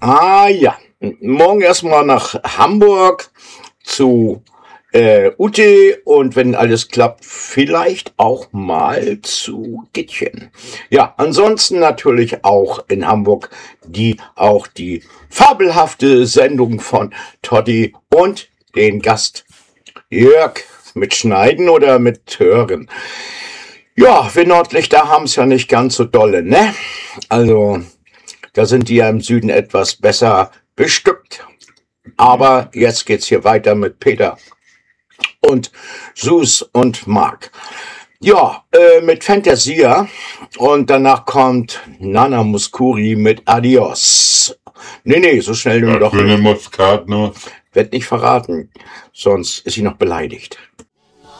Ah ja, morgen erstmal nach Hamburg zu Ute und wenn alles klappt, vielleicht auch mal zu Gittchen. Ja, ansonsten natürlich auch in Hamburg die fabelhafte Sendung von Toddy und den Gast Jörg mit Schneiden oder mit Hören. Ja, wir Nordlichter haben's ja nicht ganz so dolle, ne? Also, da sind die ja im Süden etwas besser bestückt. Aber jetzt geht's hier weiter mit Peter und Sus und Mark. Ja, mit Fantasia und danach kommt Nana Muscuri mit Adios. Nee, so schnell nun doch Grüne nicht. Muskatnuss. Werd nicht verraten, sonst ist sie noch beleidigt.